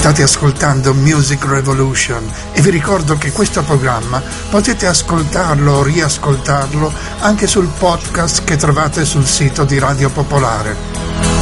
State ascoltando Music Revolution e vi ricordo che questo programma potete ascoltarlo o riascoltarlo anche sul podcast che trovate sul sito di Radio Popolare.